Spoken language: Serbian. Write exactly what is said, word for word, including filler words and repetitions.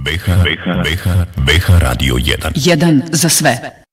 B H, B H, B H, B H Radio jedan. jedan za sve.